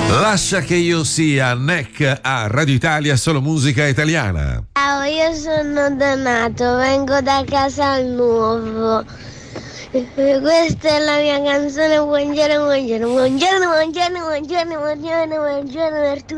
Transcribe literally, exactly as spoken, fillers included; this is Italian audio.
Lascia che io sia N E C a Radio Italia, solo musica italiana. Ciao, io sono Donato, vengo da Casalnuovo. Questa è la mia canzone. Buongiorno, buongiorno, buongiorno, buongiorno, buongiorno, buongiorno, buongiorno per tutti.